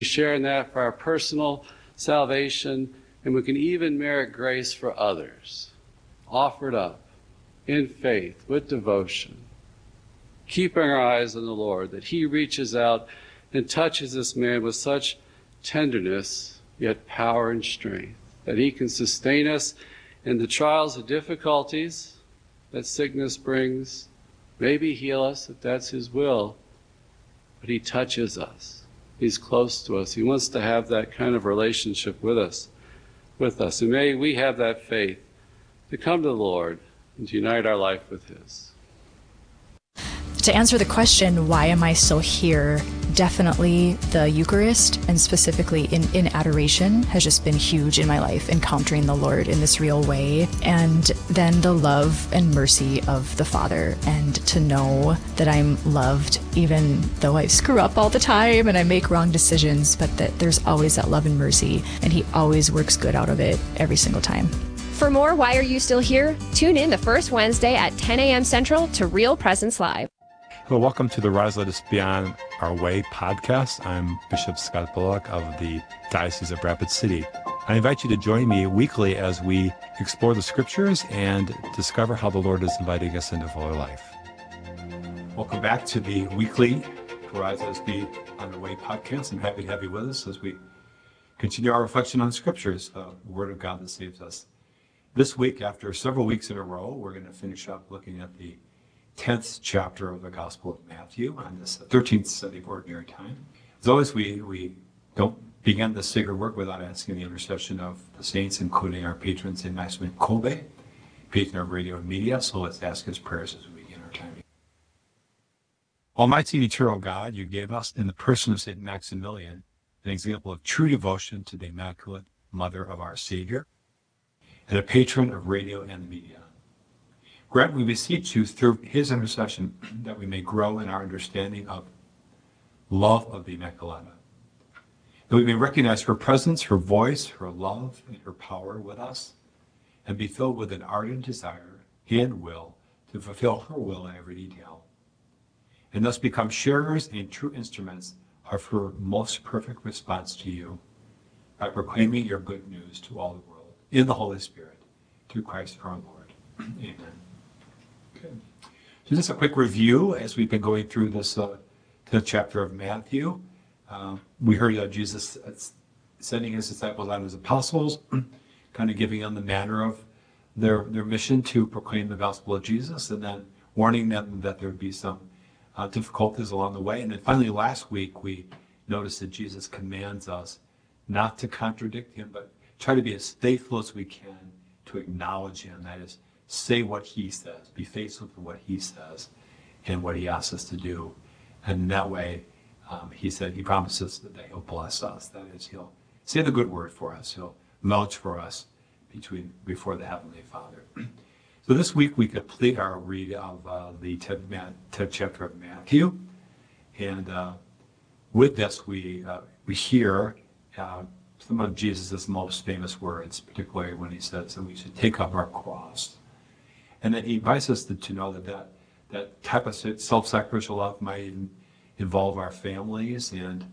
share in that for our personal salvation, and we can even merit grace for others, offered up in faith with devotion, keeping our eyes on the Lord, that he reaches out and touches this man with such tenderness, yet power and strength, that he can sustain us in the trials and difficulties that sickness brings, maybe heal us if that's his will, but he touches us. He's close to us. He wants to have that kind of relationship with us. And may we have that faith to come to the Lord and to unite our life with his. To answer the question, why am I still here? Definitely the Eucharist, and specifically in adoration, has just been huge in my life, encountering the Lord in this real way. And then the love and mercy of the Father, and to know that I'm loved even though I screw up all the time and I make wrong decisions, but that there's always that love and mercy, and he always works good out of it every single time. For more Why Are You Still Here? Tune in the first Wednesday at 10 a.m. Central to Real Presence Live. Hello, welcome to the Rise Let Us Beyond Our Way podcast. I'm Bishop Scott Bullock of the Diocese of Rapid City. I invite you to join me weekly as we explore the scriptures and discover how the Lord is inviting us into fuller life. Welcome back to the weekly Rise Let Us Be on Our Way podcast. I'm happy to have you with us as we continue our reflection on the scriptures, the Word of God that saves us. This week, after several weeks in a row, we're going to finish up looking at the 10th chapter of the Gospel of Matthew on this 13th Sunday of Ordinary Time. As always, we don't begin this sacred work without asking the intercession of the saints, including our patron, St. Maximin Kolbe, patron of radio and media. So let's ask his prayers as we begin our time. Almighty and eternal God, you gave us in the person of St. Maximilian an example of true devotion to the Immaculate Mother of our Savior and a patron of radio and media. Grant, we beseech you, through his intercession, that we may grow in our understanding of love of the Immaculata, that we may recognize her presence, her voice, her love, and her power with us, and be filled with an ardent desire and will to fulfill her will in every detail, and thus become sharers and true instruments of her most perfect response to you, by proclaiming your good news to all the world, in the Holy Spirit, through Christ our Lord. Amen. Good. So just a quick review as we've been going through this chapter of Matthew. We heard Jesus sending his disciples out as apostles, kind of giving them the manner of their mission to proclaim the gospel of Jesus, and then warning them that there would be some difficulties along the way. And then finally last week we noticed that Jesus commands us not to contradict him, but try to be as faithful as we can to acknowledge him. That is, say what he says, be faithful to what he says and what he asks us to do. And in that way, he promises that he'll bless us. That is, he'll say the good word for us. He'll vouch for us before the Heavenly Father. So this week we complete our read of the 10th chapter of Matthew. And with this, we hear some of Jesus' most famous words, particularly when he says that we should take up our cross. And then he invites us to know that type of self-sacrificial love might involve our families, and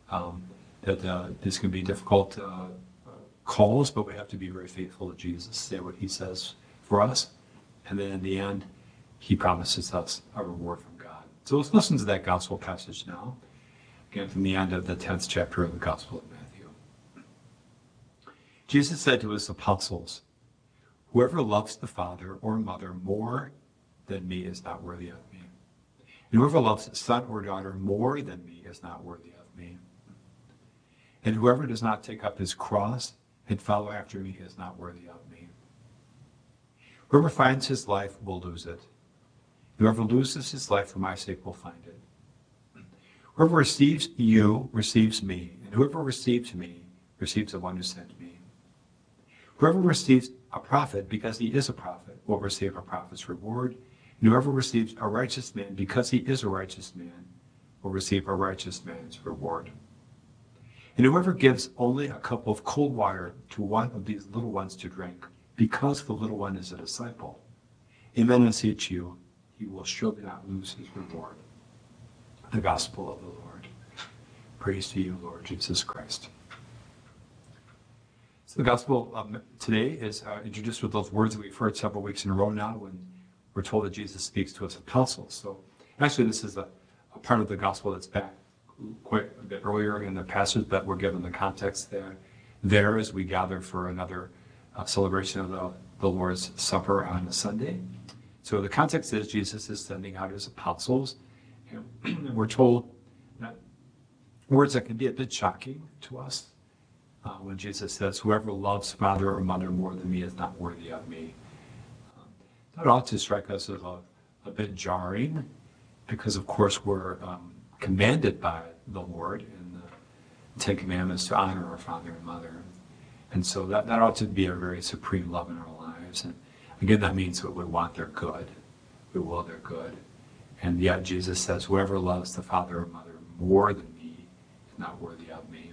that this can be difficult calls, but we have to be very faithful to Jesus, say what he says for us. And then in the end, he promises us a reward from God. So let's listen to that gospel passage now, again from the end of the 10th chapter of the Gospel of Matthew. Jesus said to his apostles, "Whoever loves the father or mother more than me is not worthy of me. And whoever loves his son or daughter more than me is not worthy of me. And whoever does not take up his cross and follow after me is not worthy of me. Whoever finds his life will lose it. Whoever loses his life for my sake will find it. Whoever receives you receives me, and whoever receives me receives the one who sent me. Whoever receives a prophet because he is a prophet will receive a prophet's reward, and whoever receives a righteous man because he is a righteous man will receive a righteous man's reward. And whoever gives only a cup of cold water to one of these little ones to drink, because the little one is a disciple, amen, I say to you, he will surely not lose his reward." The Gospel of the Lord. Praise to you, Lord Jesus Christ. So the gospel today is introduced with those words that we've heard several weeks in a row now when we're told that Jesus speaks to his apostles. So actually this is a part of the gospel that's back quite a bit earlier in the passage, but we're given the context there as we gather for another celebration of the Lord's Supper on a Sunday. So the context is Jesus is sending out his apostles. And we're told that words that can be a bit shocking to us when Jesus says, whoever loves father or mother more than me is not worthy of me. That ought to strike us as a bit jarring because, of course, we're commanded by the Lord in the Ten Commandments to honor our father and mother. And so that ought to be a very supreme love in our lives. And again, that means that we want their good. We will their good. And yet Jesus says, whoever loves the father or mother more than me is not worthy of me.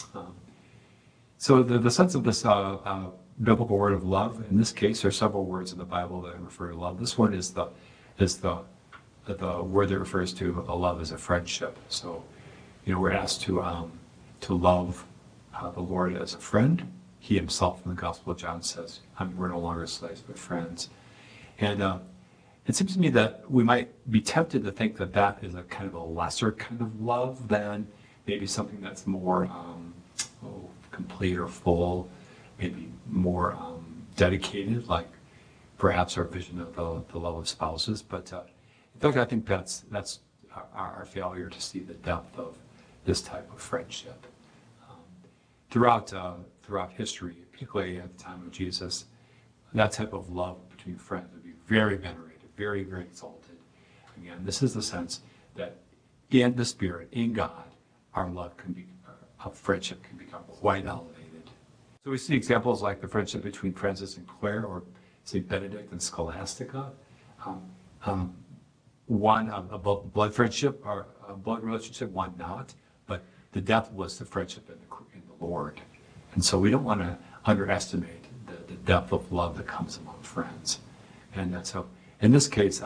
So the sense of this biblical word of love, in this case, there are several words in the Bible that refer to love. This one is the word that refers to a love as a friendship. So, we're asked to love the Lord as a friend. He himself in the Gospel of John says, we're no longer slaves, but friends. And it seems to me that we might be tempted to think that is a kind of a lesser kind of love than maybe something that's more complete or full, maybe more dedicated, like perhaps our vision of the love of spouses. But in fact, I think that's our failure to see the depth of this type of friendship. Throughout history, particularly at the time of Jesus, that type of love between friends would be very venerated, very, very exalted. Again, this is the sense that in the Spirit, in God, our love our friendship can become quite elevated. So we see examples like the friendship between Francis and Clare, or St. Benedict and Scholastica. One a blood friendship or a blood relationship, one not, but the depth was the friendship in the Lord. And so we don't want to underestimate the depth of love that comes among friends. And so in this case,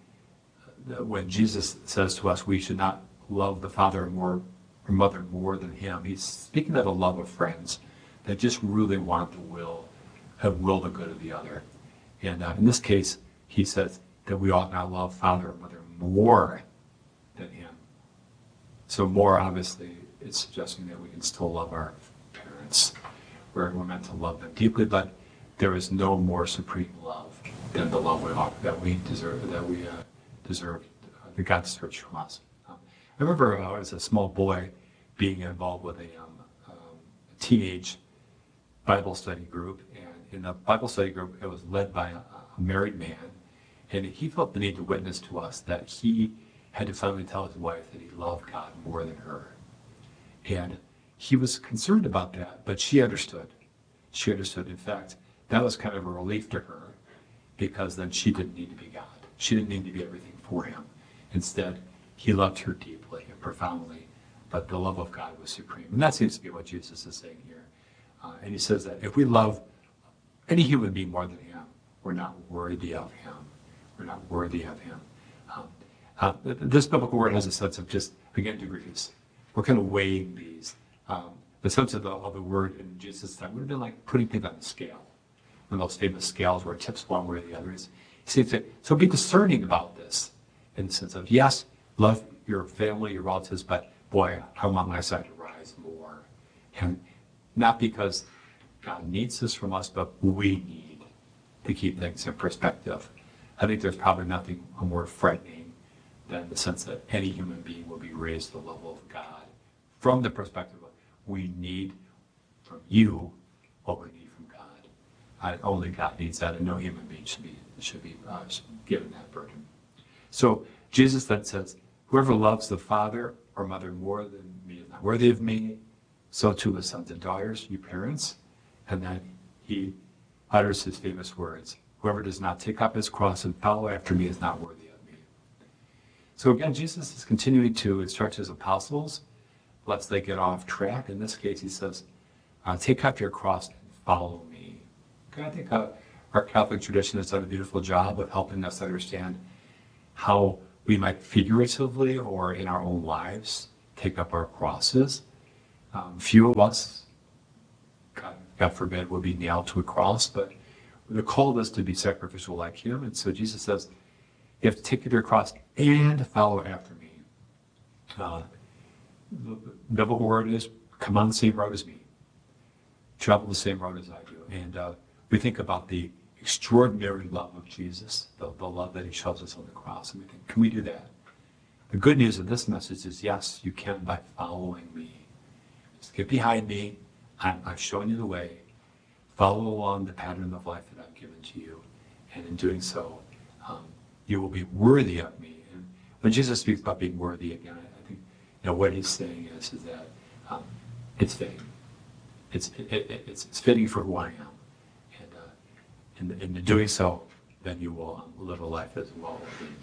when Jesus says to us we should not love the father or mother more than him, he's speaking of a love of friends that just really want the will the good of the other. And in this case, he says that we ought not love father or mother more than him. So more, obviously, it's suggesting that we can still love our parents. We're meant to love them deeply, but there is no more supreme love than the love that we deserve, that God deserves from us. I remember as a small boy being involved with a teenage Bible study group, and in the Bible study group, it was led by a married man, and he felt the need to witness to us that he had to finally tell his wife that he loved God more than her. And he was concerned about that, but she understood. She understood. In fact, that was kind of a relief to her, because then she didn't need to be God. She didn't need to be everything for him. Instead, he loved her deeply and profoundly, but the love of God was supreme. And that seems to be what Jesus is saying here. And he says that if we love any human being more than him, we're not worthy of him. We're not worthy of him. This biblical word has a sense of just, again, degrees. We're kind of weighing these. The sense of the word in Jesus' time would have been like putting things on a scale. One of those famous scales where it tips one way or the other. He says that, so be discerning about this in the sense of, yes, love your family, your relatives, but boy, I want my side to rise more. And not because God needs this from us, but we need to keep things in perspective. I think there's probably nothing more frightening than the sense that any human being will be raised to the level of God from the perspective of we need from you what we need from God. Only God needs that, and no human being should be given that burden. So Jesus then says, whoever loves the father or mother more than me is not worthy of me, so too his sons and daughters, you parents. And then he utters his famous words, whoever does not take up his cross and follow after me is not worthy of me. So again, Jesus is continuing to instruct his apostles, lest they get off track. In this case, he says, take up your cross and follow me. Okay, I think our Catholic tradition has done a beautiful job of helping us understand how we might figuratively or in our own lives take up our crosses. Few of us, God forbid, will be nailed to a cross, but they're called us to be sacrificial like him. And so Jesus says, you have to take up your cross and follow after me. The biblical word is, come on the same road as me. Travel the same road as I do. And we think about the extraordinary love of Jesus, the love that he shows us on the cross. And we think, can we do that? The good news of this message is, yes, you can by following me. Just get behind me. I've shown you the way. Follow along the pattern of life that I've given to you. And in doing so, you will be worthy of me. And when Jesus speaks about being worthy, again, I think what he's saying is that it's fitting. It's fitting for who I am. And in doing so, then you will live a life as well.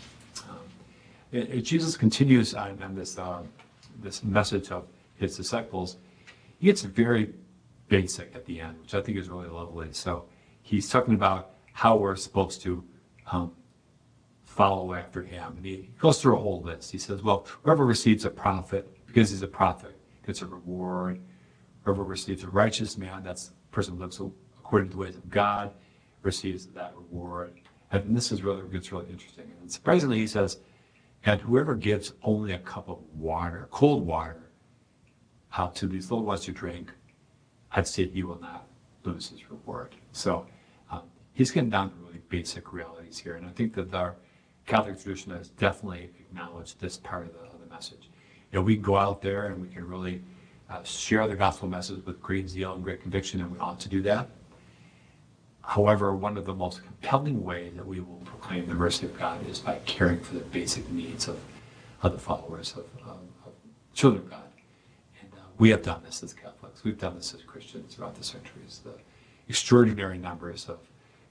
Jesus continues on this message of his disciples. He gets very basic at the end, which I think is really lovely. So he's talking about how we're supposed to follow after him. And he goes through a whole list. He says, well, whoever receives a prophet, because he's a prophet, gets a reward. Whoever receives a righteous man, that's the person who lives according to the ways of God, receives that reward. And this is gets really interesting. And surprisingly, he says, and whoever gives only a cup of water, cold water, out to these little ones to drink, I'd say he will not lose his reward. So he's getting down to really basic realities here. And I think that our Catholic tradition has definitely acknowledged this part of the message. We can go out there and we can really share the gospel message with great zeal and great conviction, and we ought to do that. However, one of the most compelling ways that we will proclaim the mercy of God is by caring for the basic needs of the followers of children of God. And we have done this as Catholics. We've done this as Christians throughout the centuries. The extraordinary numbers of,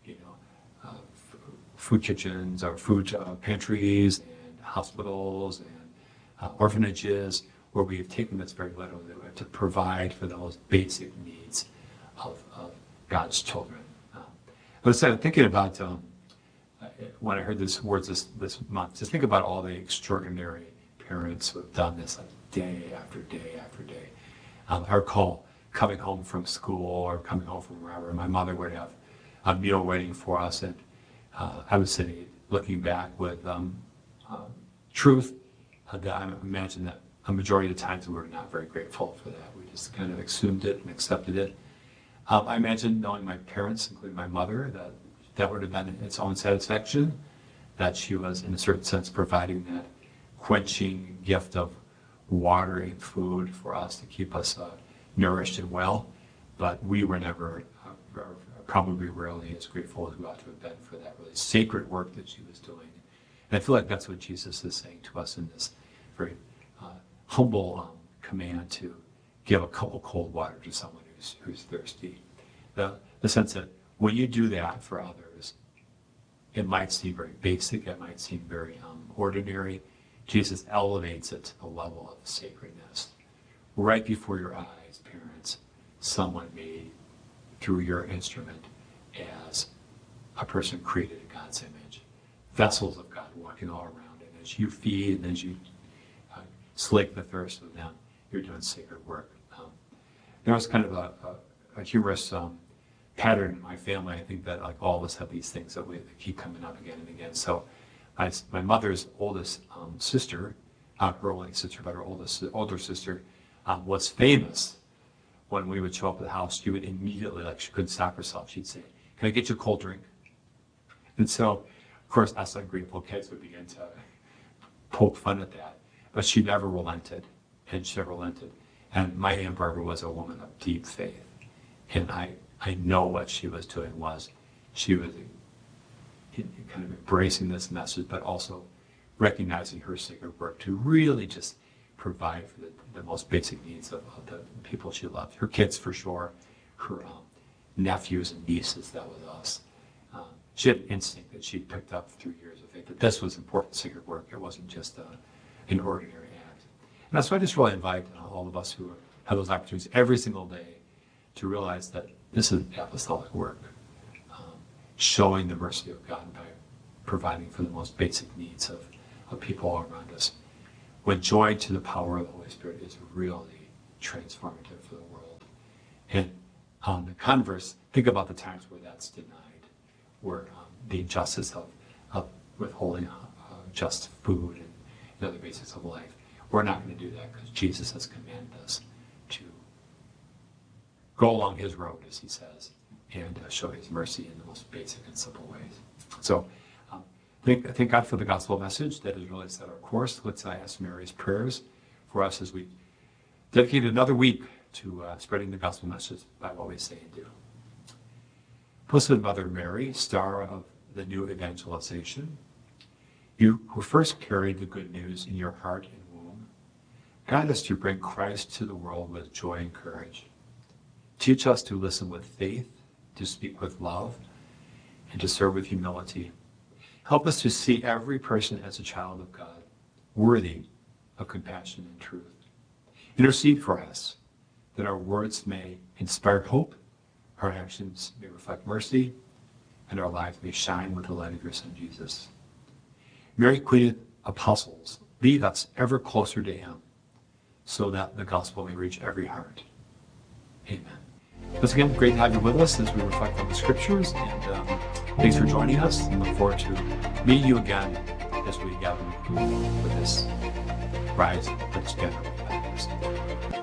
food kitchens or food pantries and hospitals and orphanages, where we have taken this very literally to provide for those basic needs of God's children. But instead of thinking about, when I heard these words this month, just think about all the extraordinary parents who have done this day after day after day. I recall coming home from school or coming home from wherever, my mother would have a meal waiting for us, and I was sitting looking back with truth. I imagine that a majority of the times we were not very grateful for that. We just kind of assumed it and accepted it. I imagine knowing my parents, including my mother, that would have been its own satisfaction, that she was, in a certain sense, providing that quenching gift of watering food for us to keep us nourished and well. But we were never, probably rarely, as grateful as we ought to have been for that really sacred work that she was doing. And I feel like that's what Jesus is saying to us in this very humble command to give a cup of cold water to someone who's thirsty. The sense that when you do that for others, it might seem very basic, it might seem very ordinary. Jesus elevates it to the level of sacredness. Right before your eyes, parents, someone made through your instrument as a person created in God's image. Vessels of God walking all around, and as you feed and as you slake the thirst of them, you're doing sacred work. There was kind of a humorous pattern in my family. I think that like all of us have these things that keep coming up again and again. So my mother's oldest sister, not her only sister, but her older sister, was famous. When we would show up at the house, she would immediately, like she couldn't stop herself, she'd say, "Can I get you a cold drink?" And so, of course, us ungrateful kids would begin to poke fun at that. But she never relented, and she never relented. And my Aunt Barbara was a woman of deep faith. And I know what she was doing was, she was kind of embracing this message, but also recognizing her sacred work to really just provide for the most basic needs of the people she loved. Her kids, for sure, her nephews and nieces, that was us. She had an instinct that she'd picked up through years of faith, that this was important sacred work. It wasn't just an ordinary act. And that's why I just really invite all of us who have those opportunities every single day to realize that this is apostolic work, showing the mercy of God by providing for the most basic needs of people all around us. when joined to the power of the Holy Spirit, is really transformative for the world. And on the converse, think about the times where that's denied, where the injustice of withholding just food and other basics of life. We're not going to do that because Jesus has commanded us to go along his road, as he says, and show his mercy in the most basic and simple ways. So thank God for the gospel message that has really set our course. Let's ask Mary's prayers for us as we dedicate another week to spreading the gospel message by what we say and do. Blessed Mother Mary, star of the new evangelization, you who first carried the good news in your heart and womb, guide us to bring Christ to the world with joy and courage. Teach us to listen with faith, to speak with love, and to serve with humility. Help us to see every person as a child of God, worthy of compassion and truth. Intercede for us, that our words may inspire hope, our actions may reflect mercy, and our lives may shine with the light of your Son, Jesus. Mary, Queen of Apostles, lead us ever closer to him, so that the gospel may reach every heart. Amen. Once again, great to have you with us as we reflect on the scriptures, and thanks for joining us, and look forward to meeting you again as we gather with this Rise, Let's Gather podcast.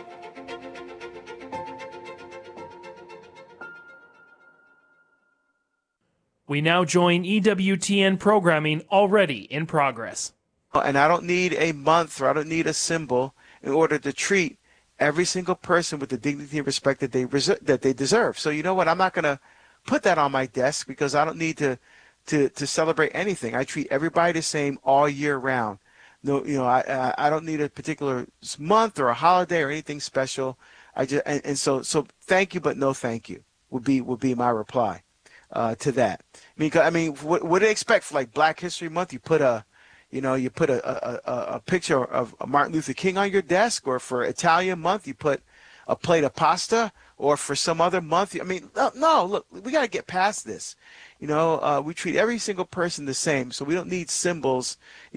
We now join EWTN programming already in progress. And I don't need a month or I don't need a symbol in order to treat every single person with the dignity and respect that they deserve. So you know what? I'm not going to put that on my desk because I don't need to celebrate anything. I treat everybody the same all year round. No, I don't need a particular month or a holiday or anything special. So thank you, but no thank you would be my reply to that. I mean, what do they expect for like Black History Month? You put a picture of Martin Luther King on your desk, or for Italian month, you put a plate of pasta, or for some other month. I mean, no, look, we got to get past this. We treat every single person the same, so we don't need symbols,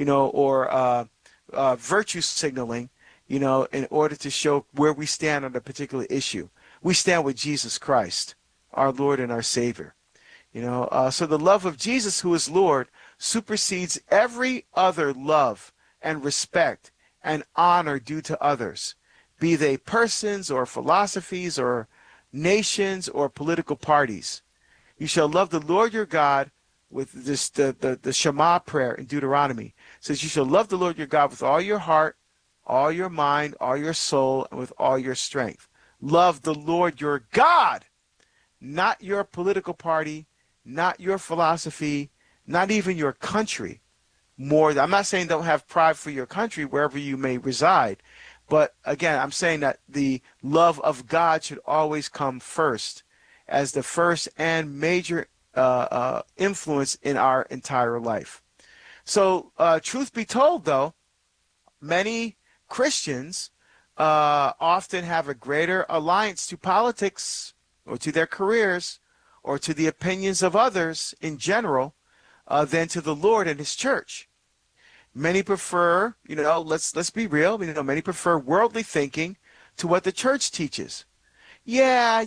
or virtue signaling, in order to show where we stand on a particular issue. We stand with Jesus Christ, our Lord and our Savior. So the love of Jesus, who is Lord, supersedes every other love and respect and honor due to others, be they persons or philosophies or nations or political parties. You shall love the Lord your God with this the Shema prayer in Deuteronomy. It says you shall love the Lord your God with all your heart, all your mind, all your soul, and with all your strength. Love the Lord your God, not your political party, not your philosophy, not even your country. I'm not saying don't have pride for your country wherever you may reside, but again, I'm saying that the love of God should always come first as the first and major influence in our entire life. So truth be told, though, many Christians often have a greater alliance to politics or to their careers or to the opinions of others in general than to the Lord and his church. Many prefer, let's be real, many prefer worldly thinking to what the church teaches. Yeah,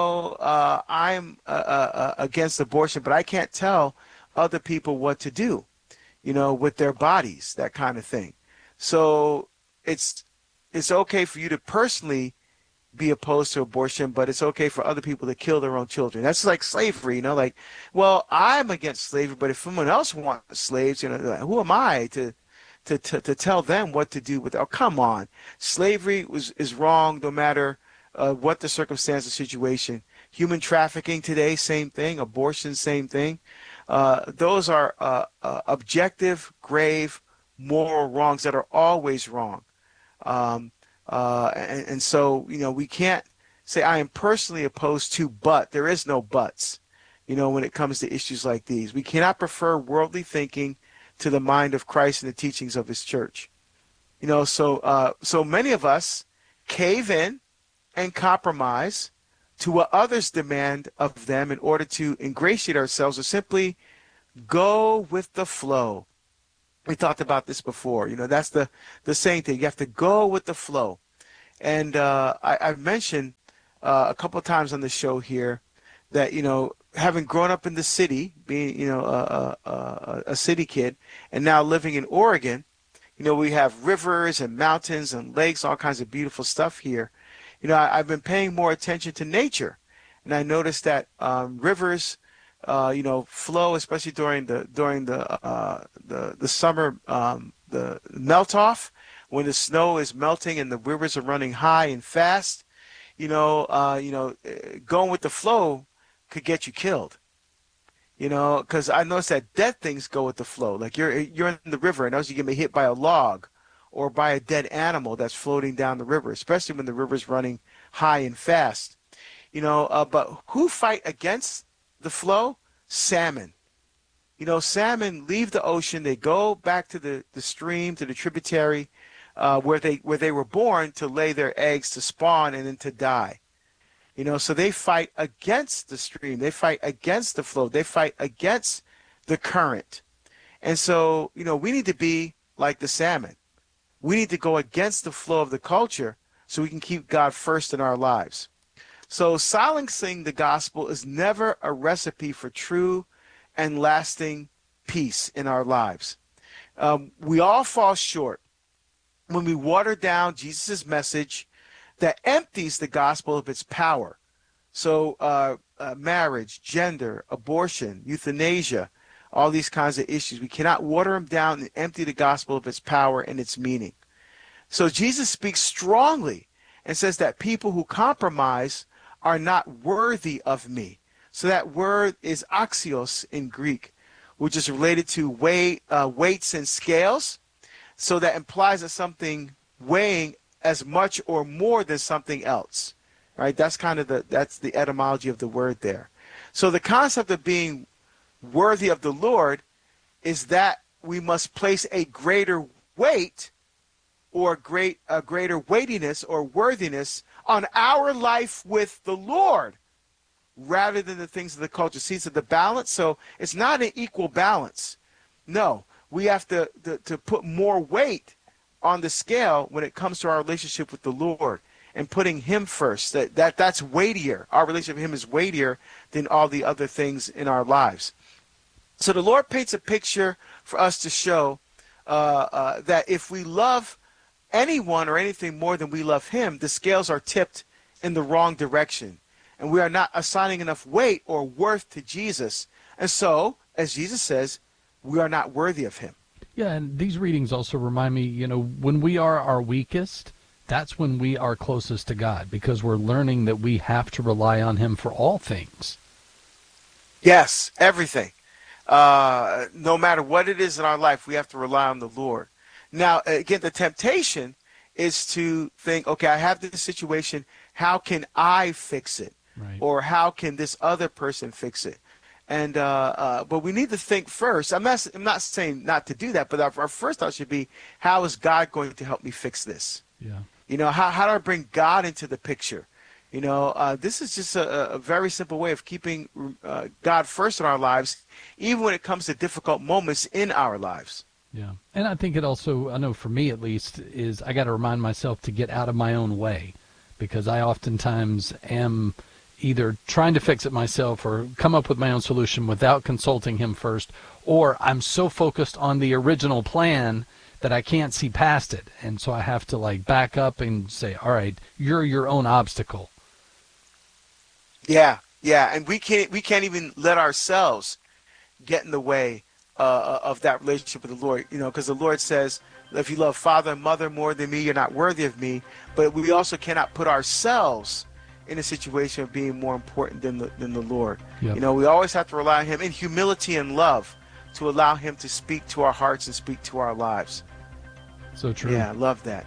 I'm against abortion, but I can't tell other people what to do, with their bodies, that kind of thing. So it's okay for you to personally be opposed to abortion, but it's okay for other people to kill their own children. That's like slavery, I'm against slavery, but if someone else wants slaves, who am I to tell them what to do with it? Oh, come on. Slavery is wrong no matter what the circumstance or situation. Human trafficking today, same thing. Abortion, same thing. Those are objective, grave, moral wrongs that are always wrong. And so, we can't say I am personally opposed to, but there is no buts, when it comes to issues like these. We cannot prefer worldly thinking to the mind of Christ and the teachings of his church. So many of us cave in and compromise to what others demand of them in order to ingratiate ourselves, or simply go with the flow. We talked about this before. That's the same thing. You have to go with the flow. And I've mentioned a couple of times on the show here that, having grown up in the city, being, a city kid, and now living in Oregon, we have rivers and mountains and lakes, all kinds of beautiful stuff here. I've been paying more attention to nature. And I noticed that rivers, flow, especially during the summer, the melt off, when the snow is melting and the rivers are running high and fast. Going with the flow could get you killed. Because I noticed that dead things go with the flow. Like you're in the river, and as you get hit by a log or by a dead animal that's floating down the river, especially when the river's running high and fast. But who fight against the flow? Salmon. Salmon leave the ocean. They go back to the stream, to the tributary, where they were born to lay their eggs, to spawn, and then to die. So they fight against the stream. They fight against the flow. They fight against the current. And so, we need to be like the salmon. We need to go against the flow of the culture so we can keep God first in our lives. So silencing the gospel is never a recipe for true and lasting peace in our lives. We all fall short when we water down Jesus' message that empties the gospel of its power. So marriage, gender, abortion, euthanasia, all these kinds of issues. We cannot water them down and empty the gospel of its power and its meaning. So Jesus speaks strongly and says that people who compromise are not worthy of me. So that word is axios in Greek, which is related to weights and scales. So that implies that something weighing as much or more than something else, right? That's the etymology of the word there. So the concept of being worthy of the Lord is that we must place a greater weight or a greater weightiness or worthiness on our life with the Lord rather than the things of the culture. See, so the balance, so it's not an equal balance. No, we have to put more weight on the scale when it comes to our relationship with the Lord and putting him first. That's weightier. Our relationship with him is weightier than all the other things in our lives. So the Lord paints a picture for us to show that if we love anyone or anything more than we love him, the scales are tipped in the wrong direction. And we are not assigning enough weight or worth to Jesus. And so, as Jesus says, we are not worthy of him. Yeah, and these readings also remind me, when we are our weakest, that's when we are closest to God, because we're learning that we have to rely on him for all things. Yes, everything. No matter what it is in our life, we have to rely on the Lord. Now, again, the temptation is to think, okay, I have this situation. How can I fix it? Right. Or how can this other person fix it? And but we need to think first. I'm not saying not to do that, but our first thought should be, how is God going to help me fix this? Yeah. How do I bring God into the picture? This is just a very simple way of keeping God first in our lives, even when it comes to difficult moments in our lives. Yeah. And I think it also, I know for me at least, is I got to remind myself to get out of my own way, because I oftentimes am either trying to fix it myself or come up with my own solution without consulting him first, or I'm so focused on the original plan that I can't see past it. And so I have to back up and say, all right, you're your own obstacle. Yeah. And we can't even let ourselves get in the way of that relationship with the Lord, because the Lord says, if you love father and mother more than me, you're not worthy of me. But we also cannot put ourselves in a situation of being more important than the Lord. Yep. We always have to rely on him in humility and love to allow him to speak to our hearts and speak to our lives. So true. Yeah, I love that.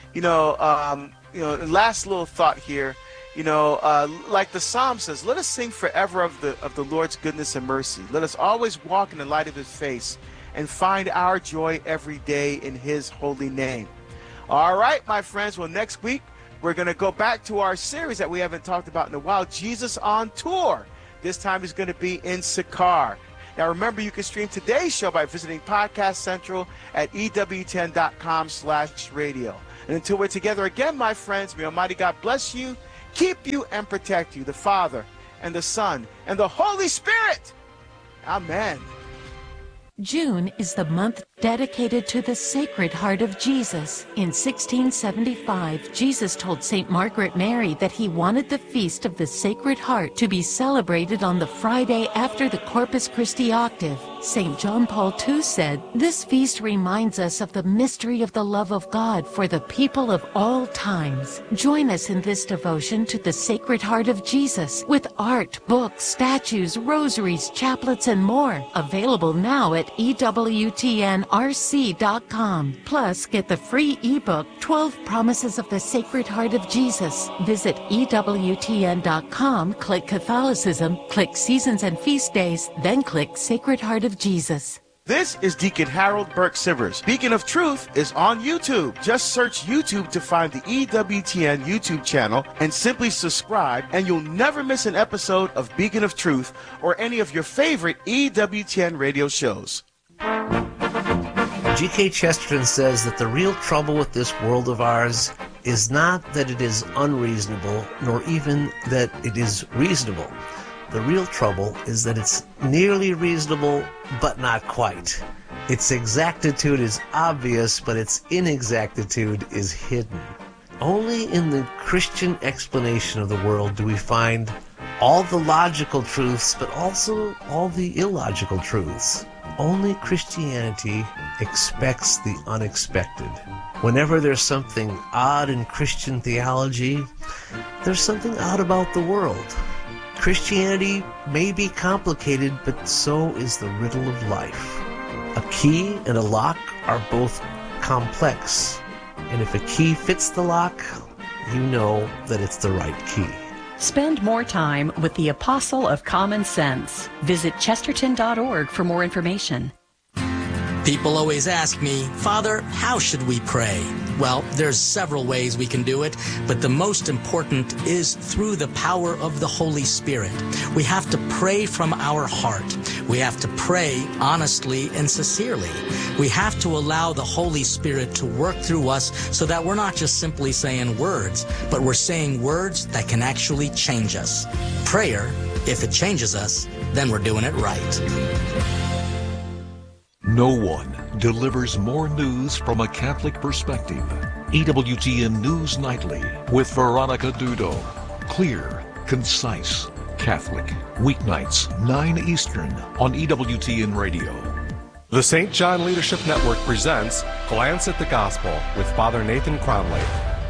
Last little thought here. Like the Psalm says, let us sing forever of the Lord's goodness and mercy. Let us always walk in the light of his face and find our joy every day in his holy name. All right, my friends. Well, next week, we're going to go back to our series that we haven't talked about in a while, Jesus on Tour. This time is going to be in Sychar. Now remember, you can stream today's show by visiting Podcast Central at EWTN.com/radio. And until we're together again, my friends, may Almighty God bless you, keep you, and protect you, the Father and the Son and the Holy Spirit. Amen. June is the month dedicated to the Sacred Heart of Jesus. In 1675, Jesus told St. Margaret Mary that he wanted the Feast of the Sacred Heart to be celebrated on the Friday after the Corpus Christi octave. St. John Paul II said, "This feast reminds us of the mystery of the love of God for the people of all times." Join us in this devotion to the Sacred Heart of Jesus with art, books, statues, rosaries, chaplets, and more. Available now at EWTNRC.com. Plus, get the free ebook, 12 Promises of the Sacred Heart of Jesus. Visit EWTN.com, click Catholicism, click Seasons and Feast Days, then click Sacred Heart of Jesus. This is Deacon Harold Burke Sivers. Beacon of Truth is on YouTube. Just search YouTube to find the EWTN YouTube channel and simply subscribe, and you'll never miss an episode of Beacon of Truth or any of your favorite EWTN radio shows. G.K. Chesterton says that the real trouble with this world of ours is not that it is unreasonable, nor even that it is reasonable. The real trouble is that it's nearly reasonable, but not quite. Its exactitude is obvious, but its inexactitude is hidden. Only in the Christian explanation of the world do we find all the logical truths, but also all the illogical truths. Only Christianity expects the unexpected. Whenever there's something odd in Christian theology, there's something odd about the world. Christianity may be complicated, but so is the riddle of life. A key and a lock are both complex, and if a key fits the lock, you know that it's the right key. Spend more time with the Apostle of Common Sense. Visit Chesterton.org for more information. People always ask me, Father, how should we pray? Well, there's several ways we can do it, but the most important is through the power of the Holy Spirit. We have to pray from our heart. We have to pray honestly and sincerely. We have to allow the Holy Spirit to work through us so that we're not just simply saying words, but we're saying words that can actually change us. Prayer, if it changes us, then we're doing it right. No one delivers more news from a Catholic perspective. EWTN News Nightly with Veronica Dudo. Clear, concise, Catholic. Weeknights, 9 Eastern on EWTN Radio. The St. John Leadership Network presents Glance at the Gospel with Father Nathan Cromley.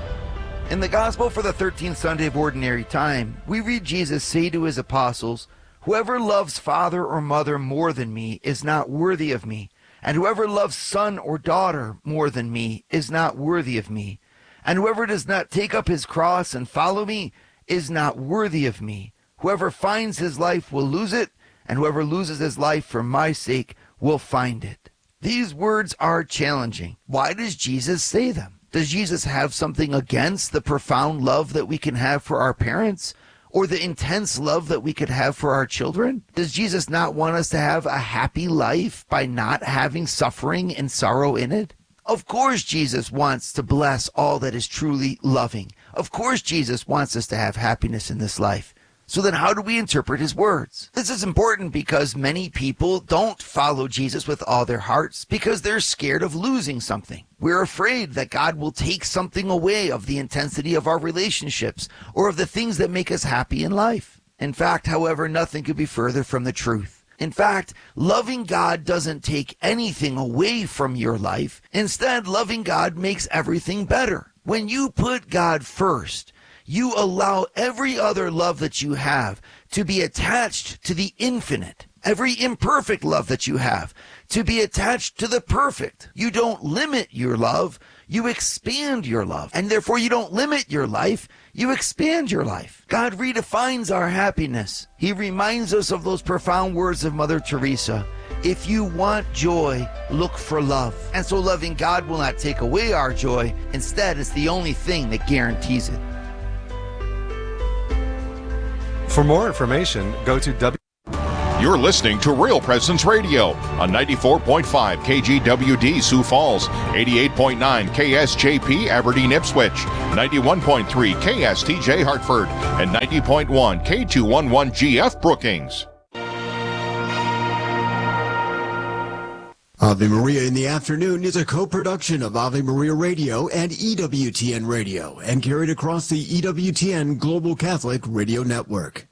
In the Gospel for the 13th Sunday of Ordinary Time, we read Jesus say to his apostles, "Whoever loves father or mother more than me is not worthy of me, and whoever loves son or daughter more than me is not worthy of me, and whoever does not take up his cross and follow me is not worthy of me. Whoever finds his life will lose it, and whoever loses his life for my sake will find it." These words are challenging. Why does Jesus say them? Does Jesus have something against the profound love that we can have for our parents? Or the intense love that we could have for our children? Does Jesus not want us to have a happy life by not having suffering and sorrow in it? Of course Jesus wants to bless all that is truly loving. Of course Jesus wants us to have happiness in this life. So then how do we interpret his words? This is important because many people don't follow Jesus with all their hearts because they're scared of losing something. We're afraid that God will take something away of the intensity of our relationships or of the things that make us happy in life. In fact, however, nothing could be further from the truth. In fact, loving God doesn't take anything away from your life. Instead, loving God makes everything better. When you put God first, you allow every other love that you have to be attached to the infinite. Every imperfect love that you have to be attached to the perfect. You don't limit your love, you expand your love. And therefore you don't limit your life, you expand your life. God redefines our happiness. He reminds us of those profound words of Mother Teresa. If you want joy, look for love. And so loving God will not take away our joy. Instead, it's the only thing that guarantees it. For more information, go to You're listening to Real Presence Radio on 94.5 KGWD Sioux Falls, 88.9 KSJP Aberdeen Ipswich, 91.3 KSTJ Hartford, and 90.1 K211GF Brookings. Ave Maria in the Afternoon is a co-production of Ave Maria Radio and EWTN Radio and carried across the EWTN Global Catholic Radio Network.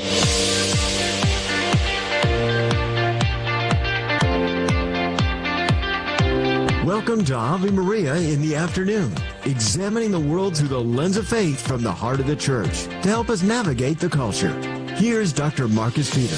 Welcome to Ave Maria in the Afternoon, examining the world through the lens of faith from the heart of the Church to help us navigate the culture. Here's Dr. Marcus Peter.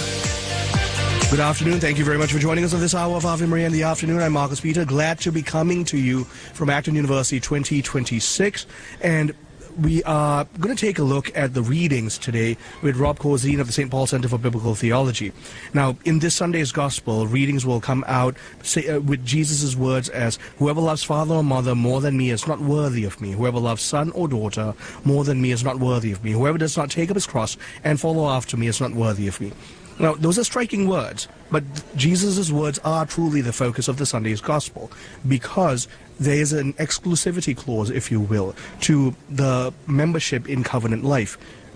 Good afternoon. Thank you very much for joining us on this hour of Ave Maria in the Afternoon. I'm Marcus Peter, glad to be coming to you from Acton University 2026. And we are going to take a look at the readings today with Rob Corzine of the St. Paul Center for Biblical Theology. Now, in this Sunday's Gospel, readings will come out with Jesus' words as, "Whoever loves father or mother more than me is not worthy of me. Whoever loves son or daughter more than me is not worthy of me. Whoever does not take up his cross and follow after me is not worthy of me." Now, those are striking words, but Jesus' words are truly the focus of the Sunday's Gospel, because there is an exclusivity clause, if you will, to the membership in covenant life.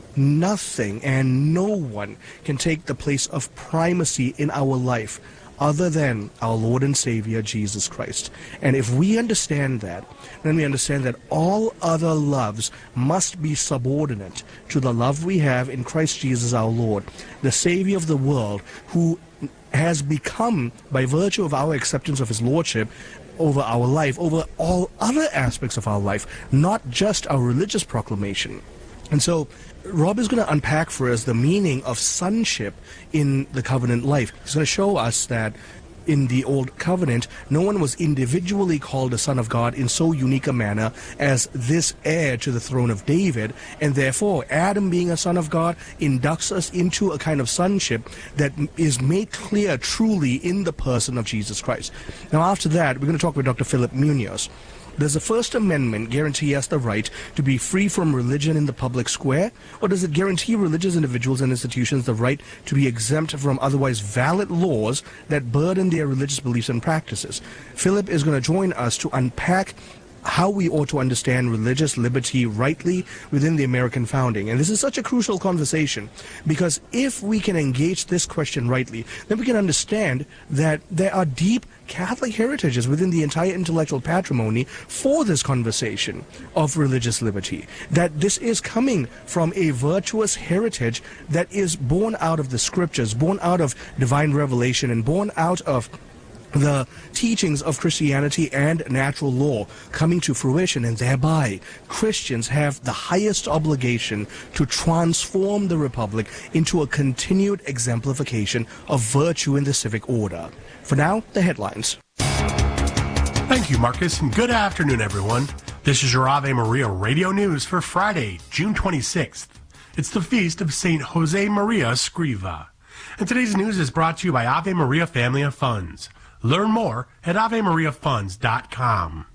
Nothing and no one can take the place of primacy in our life other than our Lord and Savior, Jesus Christ. And if we understand that, then we understand that all other loves must be subordinate to the love we have in Christ Jesus our Lord, the Savior of the world, who has become, by virtue of our acceptance of his Lordship over our life, over all other aspects of our life, not just our religious proclamation. And so Rob is going to unpack for us the meaning of sonship in the covenant life. He's going to show us that in the Old Covenant, no one was individually called a son of God in so unique a manner as this heir to the throne of David, and therefore Adam, being a son of God, inducts us into a kind of sonship that is made clear truly in the person of Jesus Christ. Now, after that, we're going to talk with Dr. Philip Munoz. Does the First Amendment guarantee us the right to be free from religion in the public square, or does it guarantee religious individuals and institutions the right to be exempt from otherwise valid laws that burden their religious beliefs and practices? Philip is going to join us to unpack how we ought to understand religious liberty rightly within the American founding. And this is such a crucial conversation, because if we can engage this question rightly, then we can understand that there are deep Catholic heritages within the entire intellectual patrimony for this conversation of religious liberty. That this is coming from a virtuous heritage that is born out of the scriptures, born out of divine revelation, and born out of the teachings of Christianity and natural law coming to fruition, and thereby Christians have the highest obligation to transform the Republic into a continued exemplification of virtue in the civic order. For now, the headlines. Thank you, Marcus, and good afternoon, everyone. This is your Ave Maria Radio News for Friday, June 26th. It's the feast of St. Jose Maria Escriva. And today's news is brought to you by Ave Maria Family and Funds. Learn more at AveMariaFunds.com.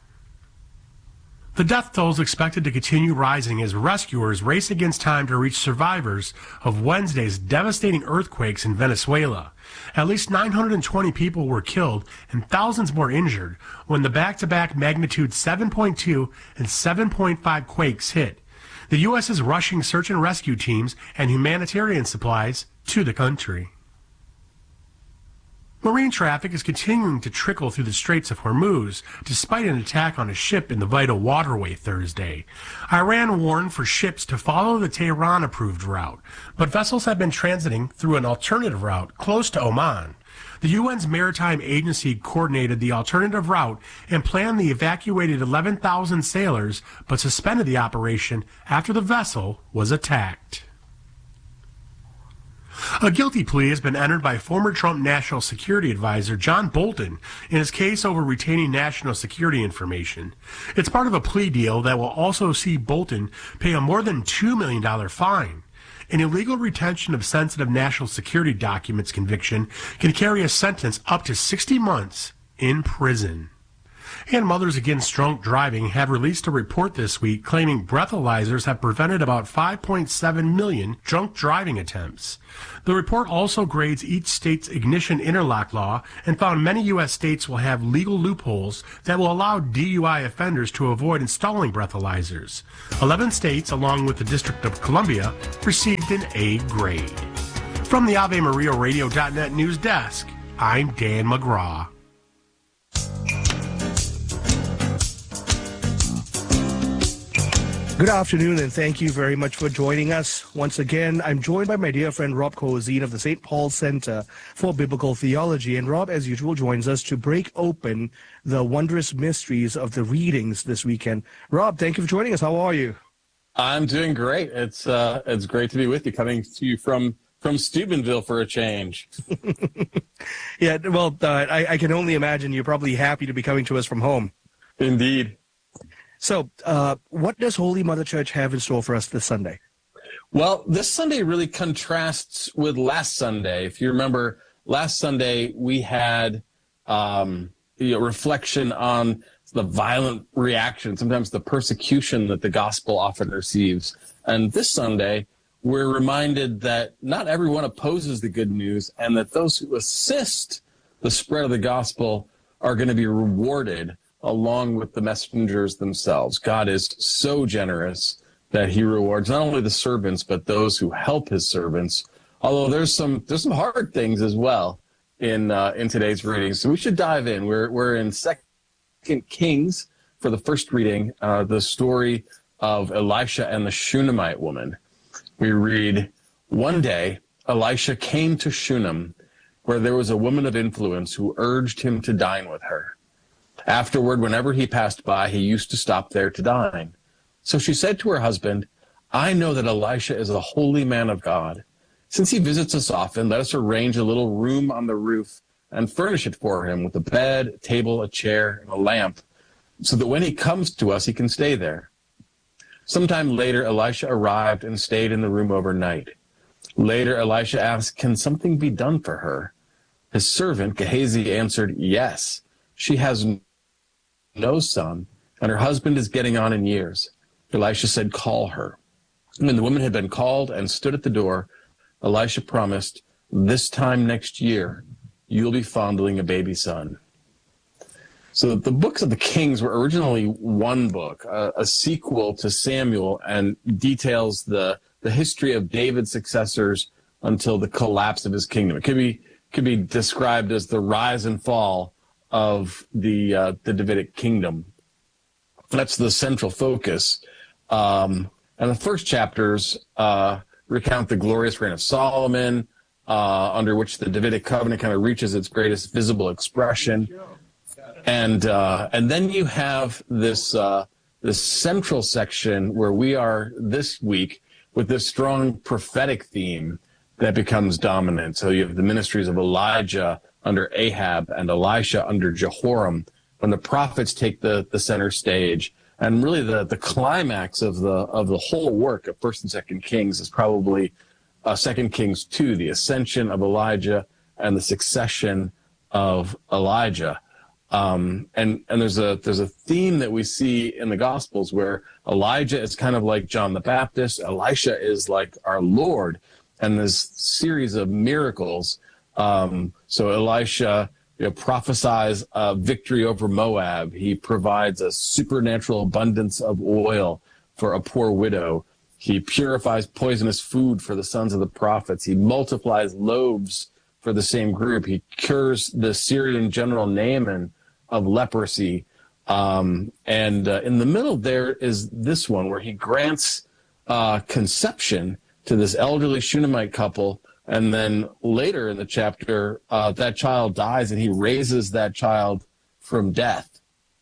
The death toll is expected to continue rising as rescuers race against time to reach survivors of Wednesday's devastating earthquakes in Venezuela. At least 920 people were killed and thousands more injured when the back-to-back magnitude 7.2 and 7.5 quakes hit. The U.S. is rushing search and rescue teams and humanitarian supplies to the country. Marine traffic is continuing to trickle through the Straits of Hormuz, despite an attack on a ship in the vital waterway Thursday. Iran warned for ships to follow the Tehran-approved route, but vessels have been transiting through an alternative route close to Oman. The UN's Maritime Agency coordinated the alternative route and planned the evacuated 11,000 sailors, but suspended the operation after the vessel was attacked. A guilty plea has been entered by former Trump National Security Advisor John Bolton in his case over retaining national security information. It's part of a plea deal that will also see Bolton pay a more than $2 million fine. An illegal retention of sensitive national security documents conviction can carry a sentence up to 60 months in prison. And Mothers Against Drunk Driving have released a report this week claiming breathalyzers have prevented about 5.7 million drunk driving attempts. The report also grades each state's ignition interlock law and found many U.S. states will have legal loopholes that will allow DUI offenders to avoid installing breathalyzers. 11 states, along with the District of Columbia, received an A grade. From the AveMariaRadio.net news desk, I'm Dan McGraw. Good afternoon, and thank you very much for joining us. Once again, I'm joined by my dear friend Rob Kozine of the St. Paul Center for Biblical Theology. And Rob, as usual, joins us to break open the wondrous mysteries of the readings this weekend. Rob, thank you for joining us. How are you? I'm doing great. It's great to be with you, coming to you from Steubenville for a change. Yeah, well, I can only imagine you're probably happy to be coming to us from home. Indeed. So, what does Holy Mother Church have in store for us this Sunday? Well, this Sunday really contrasts with last Sunday. If you remember, last Sunday we had reflection on the violent reaction, sometimes the persecution that the gospel often receives. And this Sunday, we're reminded that not everyone opposes the good news, and that those who assist the spread of the gospel are going to be rewarded along with the messengers themselves. God is so generous that he rewards not only the servants, but those who help his servants. Although there's some hard things as well in today's reading. So we should dive in. We're in 2 Kings for the first reading, the story of Elisha and the Shunammite woman. We read, "One day Elisha came to Shunem, where there was a woman of influence who urged him to dine with her. Afterward, whenever he passed by, he used to stop there to dine. So she said to her husband, 'I know that Elisha is a holy man of God. Since he visits us often, let us arrange a little room on the roof and furnish it for him with a bed, a table, a chair, and a lamp, so that when he comes to us, he can stay there.' Sometime later, Elisha arrived and stayed in the room overnight. Later, Elisha asked, 'Can something be done for her?' His servant, Gehazi, answered, 'Yes. She has no son, and her husband is getting on in years.' Elisha said, 'Call her.' When the woman had been called and stood at the door, Elisha promised, 'This time next year, you'll be fondling a baby son.'" So the books of the Kings were originally one book, a sequel to Samuel, and details the history of David's successors until the collapse of his kingdom. It could be described as the rise and fall of the Davidic kingdom. That's the central focus. And the first chapters recount the glorious reign of Solomon, under which the Davidic covenant kind of reaches its greatest visible expression. And then you have this central section where we are this week with this strong prophetic theme that becomes dominant. So you have the ministries of Elijah under Ahab and Elisha under Jehoram, when the prophets take the center stage. And really the climax of the whole work of 1st and 2nd Kings is probably 2 Kings 2, the ascension of Elijah and the succession of Elijah. And there's a theme that we see in the Gospels where Elijah is kind of like John the Baptist, Elisha is like our Lord, and this series of miracles. So Elisha prophesies victory over Moab. He provides a supernatural abundance of oil for a poor widow. He purifies poisonous food for the sons of the prophets. He multiplies loaves for the same group. He cures the Syrian general Naaman of leprosy. And in the middle there is this one where he grants conception to this elderly Shunammite couple. And then later in the chapter, that child dies, and he raises that child from death.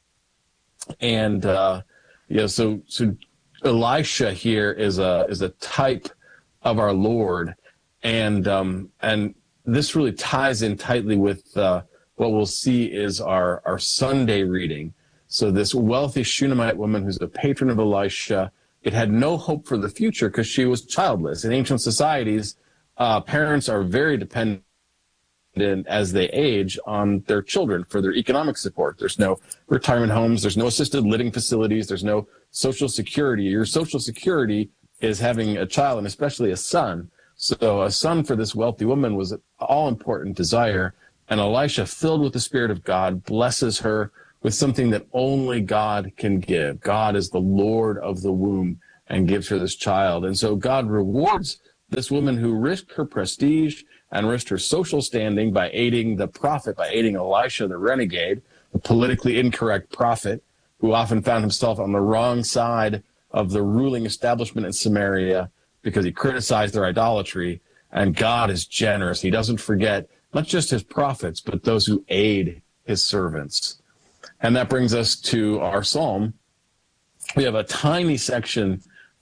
And so Elisha here is a type of our Lord, and this really ties in tightly with what we'll see is our Sunday reading. So this wealthy Shunammite woman, who's a patron of Elisha, it had no hope for the future because she was childless. In ancient societies, parents are very dependent as they age on their children for their economic support. There's no retirement homes. There's no assisted living facilities. There's no Social Security. Your Social Security is having a child, and especially a son. So a son for this wealthy woman was an all-important desire. And Elisha, filled with the Spirit of God, blesses her with something that only God can give. God is the Lord of the womb and gives her this child. And so God rewards this woman who risked her prestige and risked her social standing by aiding the prophet, by aiding Elisha, the renegade, the politically incorrect prophet, who often found himself on the wrong side of the ruling establishment in Samaria because he criticized their idolatry. And God is generous. He doesn't forget not just his prophets, but those who aid his servants. And that brings us to our psalm. We have a tiny section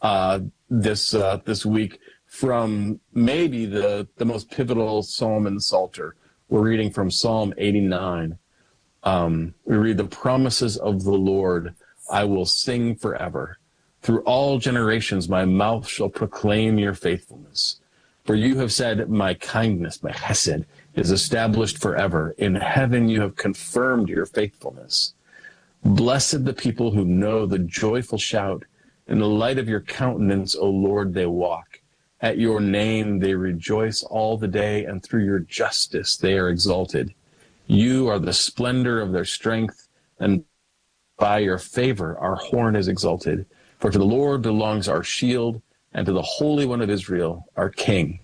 this week from maybe the most pivotal psalm in the Psalter. We're reading from Psalm 89. We read, "The promises of the Lord I will sing forever. Through all generations my mouth shall proclaim your faithfulness. For you have said, my kindness, my chesed, is established forever. In heaven you have confirmed your faithfulness. Blessed the people who know the joyful shout. In the light of your countenance, O Lord, they walk. At your name they rejoice all the day, and through your justice they are exalted. You are the splendor of their strength, and by your favor our horn is exalted. For to the Lord belongs our shield, and to the Holy One of Israel, our King."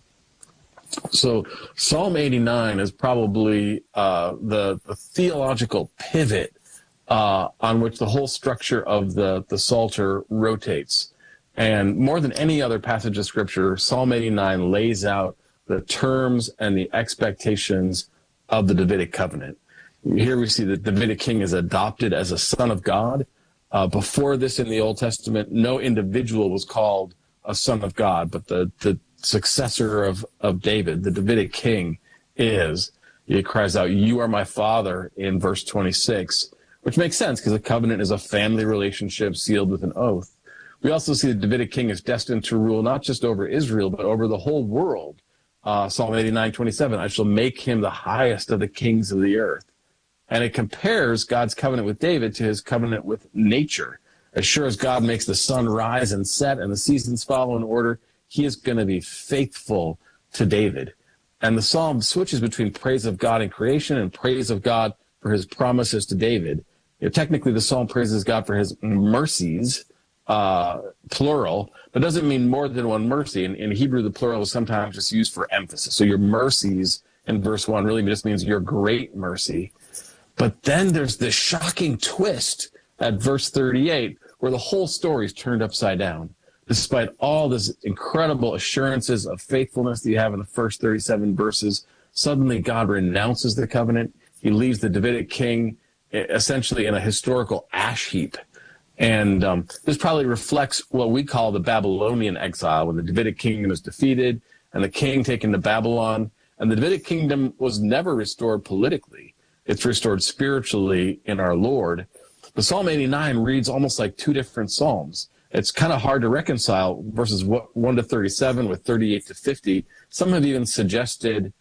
So Psalm 89 is probably the theological pivot on which the whole structure of the Psalter rotates. And more than any other passage of Scripture, Psalm 89 lays out the terms and the expectations of the Davidic covenant. Here we see that the Davidic king is adopted as a son of God. Before this in the Old Testament, no individual was called a son of God, but the successor of David, the Davidic king, is. He cries out, "You are my father," in verse 26, which makes sense because a covenant is a family relationship sealed with an oath. We also see the Davidic king is destined to rule not just over Israel, but over the whole world. Psalm 89:27, "I shall make him the highest of the kings of the earth." And it compares God's covenant with David to his covenant with nature. As sure as God makes the sun rise and set and the seasons follow in order, he is going to be faithful to David. And the psalm switches between praise of God in creation and praise of God for his promises to David. Technically, the psalm praises God for his mercies, plural, but doesn't mean more than one mercy. In Hebrew, the plural is sometimes just used for emphasis. So your mercies in verse 1 really just means your great mercy. But then there's this shocking twist at verse 38 where the whole story is turned upside down. Despite all this incredible assurances of faithfulness that you have in the first 37 verses, suddenly God renounces the covenant. He leaves the Davidic king essentially in a historical ash heap. And this probably reflects what we call the Babylonian exile, when the Davidic kingdom is defeated and the king taken to Babylon. And the Davidic kingdom was never restored politically. It's restored spiritually in our Lord. But Psalm 89 reads almost like two different psalms. It's kind of hard to reconcile verses 1 to 37 with 38 to 50. Some have even suggested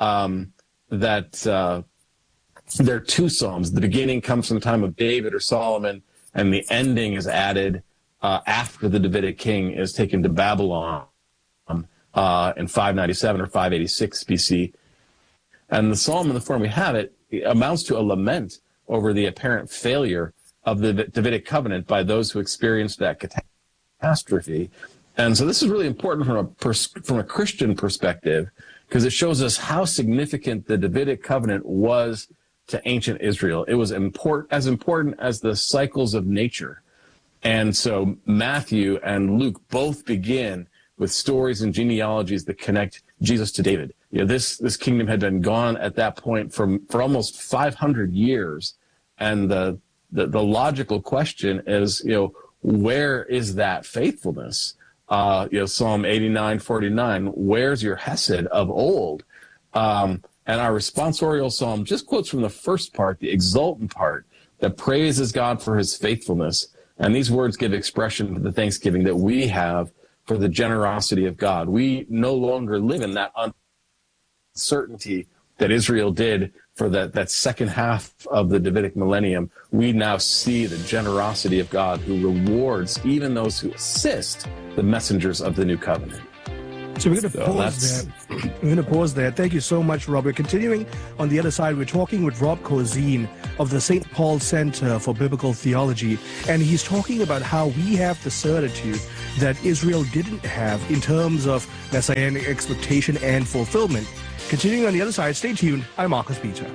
that there are two psalms. The beginning comes from the time of David or Solomon, and the ending is added after the Davidic king is taken to Babylon in 597 or 586 BC. And the psalm in the form we have it amounts to a lament over the apparent failure of the Davidic covenant by those who experienced that catastrophe. And so this is really important from a Christian perspective, because it shows us how significant the Davidic covenant was to ancient Israel. It was as important as the cycles of nature. And so Matthew and Luke both begin with stories and genealogies that connect Jesus to David. This kingdom had been gone at that point for almost 500 years. And the logical question is, where is that faithfulness? Psalm 89:49, where's your hesed of old? And our responsorial psalm just quotes from the first part, the exultant part, that praises God for his faithfulness. And these words give expression to the thanksgiving that we have for the generosity of God. We no longer live in that uncertainty that Israel did for that second half of the Davidic millennium, we now see the generosity of God who rewards even those who assist the messengers of the new covenant. So we're going to pause there. We're going to pause there. Thank you so much, Rob. We're continuing on the other side. We're talking with Rob Corzine of the St. Paul Center for Biblical Theology, and he's talking about how we have the certitude that Israel didn't have in terms of messianic expectation and fulfillment. Continuing on the other side, stay tuned. I'm Marcus Peter.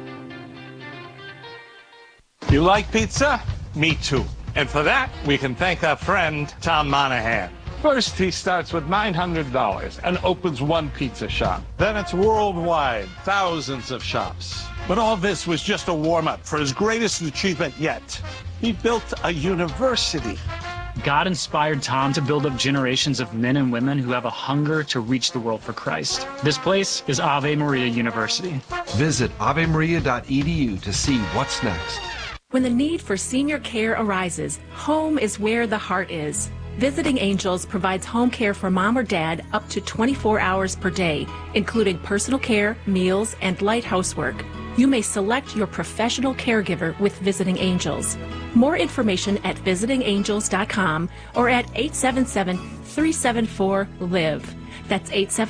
You like pizza? Me too. And for that, we can thank our friend, Tom Monahan. First, he starts with $900 and opens one pizza shop. Then it's worldwide, thousands of shops. But all this was just a warm-up for his greatest achievement yet. He built a university. God inspired Tom to build up generations of men and women who have a hunger to reach the world for Christ. This place is Ave Maria University. Visit avemaria.edu to see what's next. When the need for senior care arises, home is where the heart is. Visiting Angels provides home care for mom or dad up to 24 hours per day, including personal care, meals, and light housework. You may select your professional caregiver with Visiting Angels. More information at visitingangels.com or at 877-374-LIVE. That's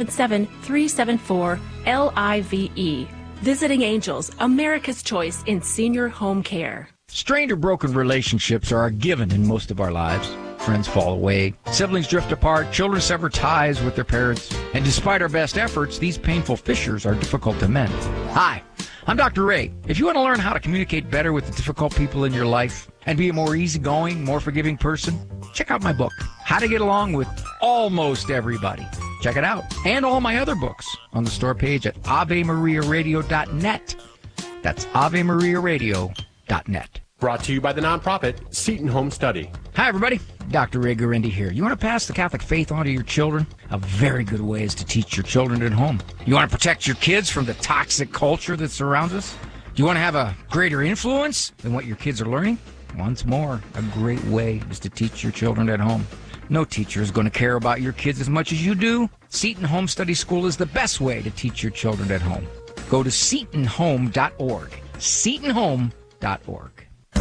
877-374-LIVE. Visiting Angels, America's choice in senior home care. Strained or broken relationships are a given in most of our lives. Friends fall away, siblings drift apart, children sever ties with their parents, and despite our best efforts, these painful fissures are difficult to mend. Hi, I'm Dr. Ray. If you want to learn how to communicate better with the difficult people in your life and be a more easygoing, more forgiving person, check out my book, How to Get Along with Almost Everybody. Check it out, and all my other books on the store page at AveMariaRadio.net. That's AveMariaRadio.net. Brought to you by the nonprofit Seton Home Study. Hi, everybody. Dr. Ray Guarendi here. You want to pass the Catholic faith on to your children? A very good way is to teach your children at home. You want to protect your kids from the toxic culture that surrounds us? Do you want to have a greater influence than what your kids are learning? Once more, a great way is to teach your children at home. No teacher is going to care about your kids as much as you do. Seton Home Study School is the best way to teach your children at home. Go to setonhome.org. setonhome.org.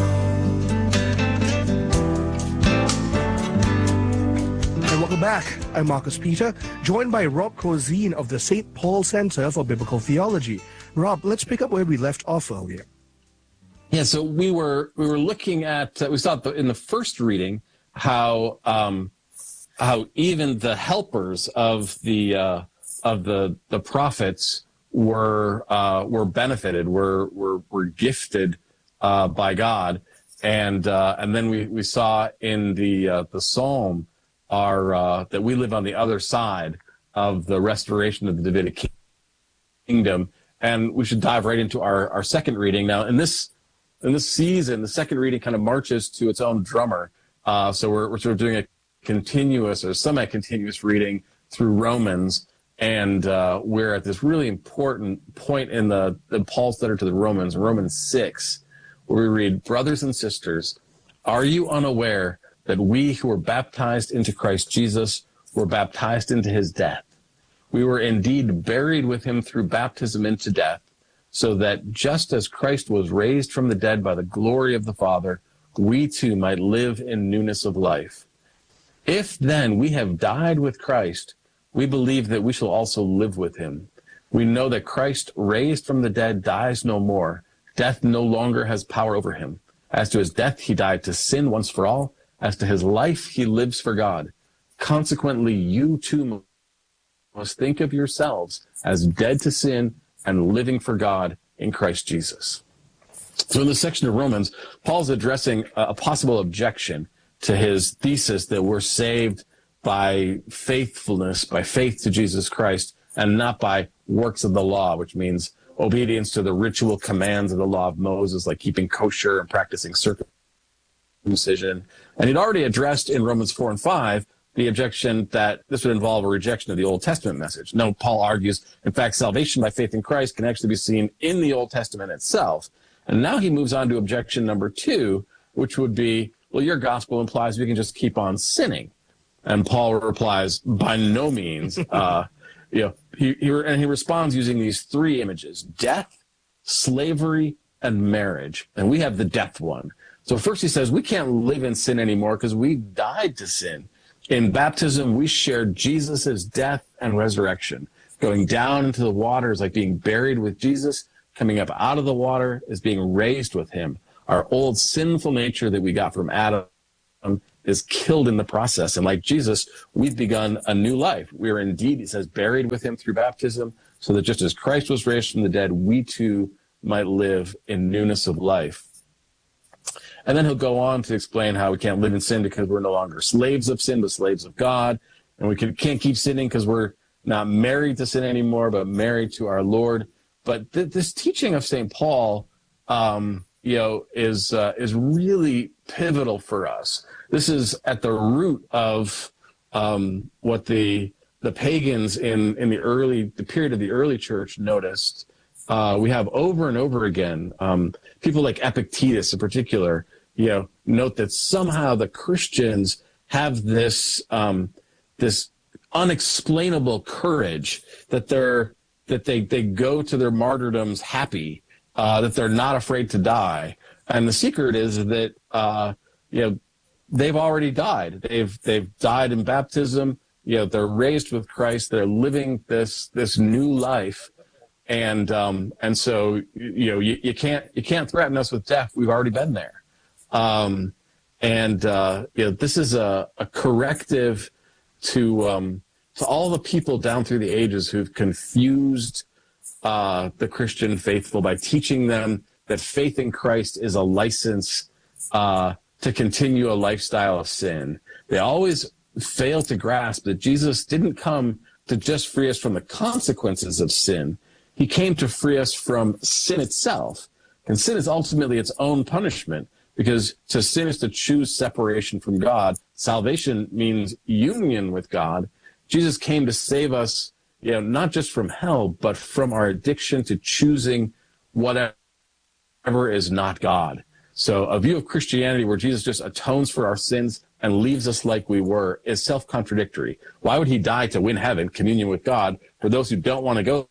Welcome back. I'm Marcus Peter, joined by Rob Corzine of the St. Paul Center for Biblical Theology. Rob, let's pick up where we left off earlier. Yeah, so we were looking at we saw in the first reading how even the helpers of the prophets were benefited, were gifted by God, and then we saw in the psalm that we live on the other side of the restoration of the Davidic kingdom, and we should dive right into our second reading now. In this season, the second reading kind of marches to its own drummer. So we're sort of doing a continuous or semi-continuous reading through Romans, and we're at this really important point in Paul's letter to the Romans, Romans 6, where we read, "Brothers and sisters, are you unaware that we who were baptized into Christ Jesus were baptized into his death? We were indeed buried with him through baptism into death, so that just as Christ was raised from the dead by the glory of the Father, we too might live in newness of life. If then we have died with Christ, we believe that we shall also live with him. We know that Christ, raised from the dead, dies no more. Death no longer has power over him. As to his death, he died to sin once for all. As to his life, he lives for God. Consequently, you too must think of yourselves as dead to sin and living for God in Christ Jesus." So in this section of Romans, Paul's addressing a possible objection to his thesis that we're saved by faithfulness, by faith to Jesus Christ, and not by works of the law, which means obedience to the ritual commands of the law of Moses, like keeping kosher and practicing circumcision. And he'd already addressed in Romans 4 and 5 the objection that this would involve a rejection of the Old Testament message. No, Paul argues, in fact, salvation by faith in Christ can actually be seen in the Old Testament itself. And now he moves on to objection number 2, which would be, well, your gospel implies we can just keep on sinning. And Paul replies, by no means. He responds using these three images: death, slavery, and marriage. And we have the death one. So first he says we can't live in sin anymore because we died to sin. In baptism, we shared Jesus' death and resurrection. Going down into the water is like being buried with Jesus. Coming up out of the water is being raised with him. Our old sinful nature that we got from Adam is killed in the process. And like Jesus, we've begun a new life. We are indeed, it says, buried with him through baptism, so that just as Christ was raised from the dead, we too might live in newness of life. And then he'll go on to explain how we can't live in sin because we're no longer slaves of sin, but slaves of God. And we can't keep sinning because we're not married to sin anymore, but married to our Lord. But this teaching of St. Paul, is really pivotal for us. This is at the root of what the pagans in the period of the early church noticed. We have over and over again, people like Epictetus in particular, note that somehow the Christians have this unexplainable courage that they go to their martyrdoms happy, that they're not afraid to die. And the secret is that they've already died. They've died in baptism. They're raised with Christ. They're living this new life. And so you can't threaten us with death. We've already been there. This is a corrective to all the people down through the ages who've confused the Christian faithful by teaching them that faith in Christ is a license to continue a lifestyle of sin. They always fail to grasp that Jesus didn't come to just free us from the consequences of sin. He came to free us from sin itself. And sin is ultimately its own punishment, because to sin is to choose separation from God. Salvation means union with God. Jesus came to save us, not just from hell, but from our addiction to choosing whatever is not God. So a view of Christianity where Jesus just atones for our sins and leaves us like we were is self-contradictory. Why would he die to win heaven, communion with God, for those who don't want to go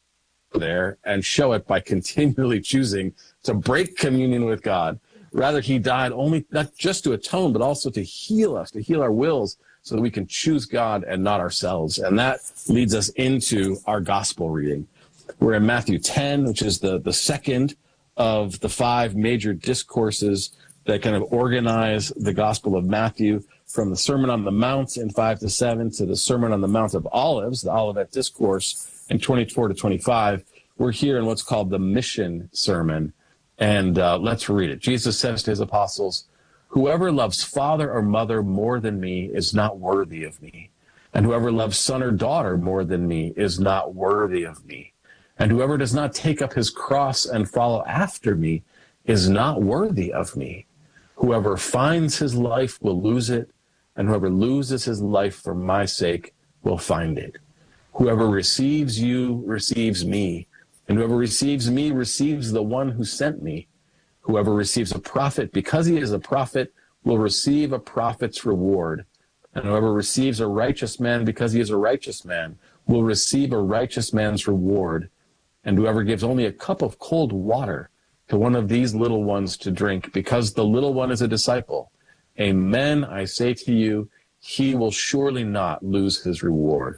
there and show it by continually choosing to break communion with God? Rather, he died only not just to atone, but also to heal us, to heal our wills, so that we can choose God and not ourselves. And that leads us into our gospel reading. We're in Matthew 10, which is the second of the 5 major discourses that kind of organize the Gospel of Matthew, from the Sermon on the Mount in 5-7 to the Sermon on the Mount of Olives, the Olivet Discourse, in 24-25. We're here in what's called the Mission Sermon. And let's read it. Jesus says to his apostles, "Whoever loves father or mother more than me is not worthy of me. And whoever loves son or daughter more than me is not worthy of me. And whoever does not take up his cross and follow after me is not worthy of me. Whoever finds his life will lose it, and whoever loses his life for my sake will find it. Whoever receives you receives me, and whoever receives me receives the one who sent me. Whoever receives a prophet because he is a prophet will receive a prophet's reward. And whoever receives a righteous man because he is a righteous man will receive a righteous man's reward. And whoever gives only a cup of cold water to one of these little ones to drink, because the little one is a disciple, amen, I say to you, he will surely not lose his reward."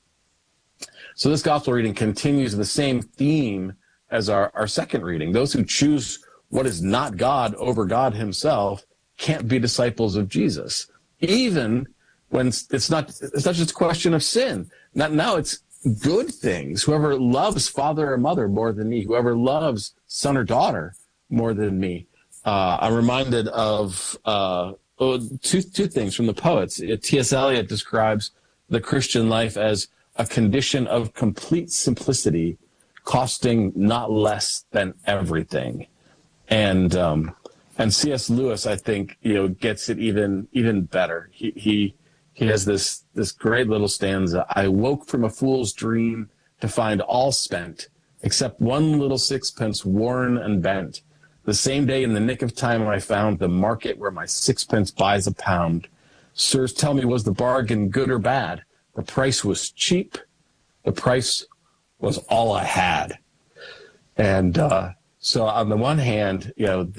So this gospel reading continues the same theme as our second reading. Those who choose what is not God over God himself can't be disciples of Jesus, even when it's not just a question of sin. Now it's good things. Whoever loves father or mother more than me, whoever loves son or daughter more than me. I'm reminded of two things from the poets. T.S. Eliot describes the Christian life as a condition of complete simplicity, costing not less than everything. And C.S. Lewis, I think, gets it even better. He has this great little stanza. "I woke from a fool's dream to find all spent, except one little sixpence worn and bent. The same day in the nick of time I found the market where my sixpence buys a pound. Sirs, tell me, was the bargain good or bad? The price was cheap, The price was all I had. And so on the one hand,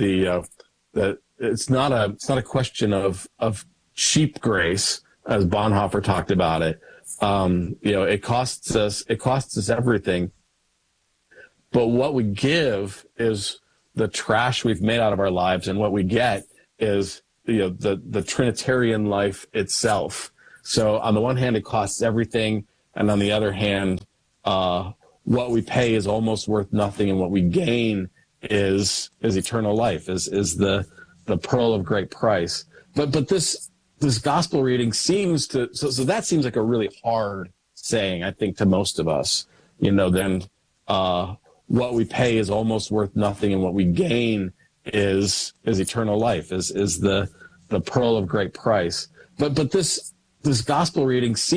it's not a question of cheap grace, as Bonhoeffer talked about it. It costs us everything. But what we give is the trash we've made out of our lives, and what we get is the Trinitarian life itself. So on the one hand, it costs everything, and on the other hand, what we pay is almost worth nothing, and what we gain is eternal life, is the pearl of great price. But this gospel reading seems to so that seems like a really hard saying, I think, to most of us. Then what we pay is almost worth nothing, and what we gain is eternal life, is the pearl of great price. But this gospel reading seems